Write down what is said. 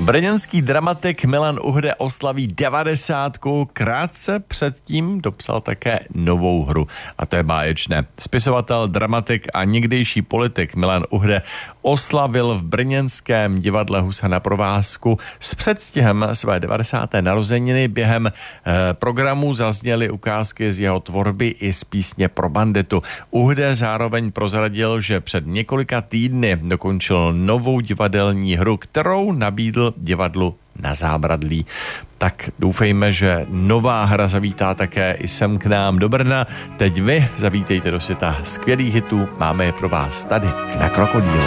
Brněnský dramatik Milan Uhde oslaví 90. Krátce předtím dopsal také novou hru. A to je báječné. Spisovatel, dramatik a někdejší politik Milan Uhde oslavil v brněnském divadle Husa na provázku s předstihem své 90. narozeniny. Během programu zazněly ukázky z jeho tvorby i z písně pro banditu. Uhde zároveň prozradil, že před několika týdny dokončil novou divadelní hru, kterou nabídl divadlu Na zábradlí. Tak doufejme, že nová hra zavítá také i sem k nám do Brna. Teď vy zavítejte do světa skvělých hitů. Máme je pro vás tady na Krokodýlu.